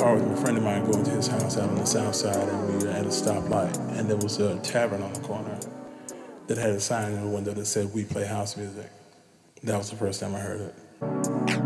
car with a friend of mine going to his house out on the south side, and we were at a stoplight, and there was a tavern on the corner that had a sign in the window that said, "We play house music." That was the first time I heard it.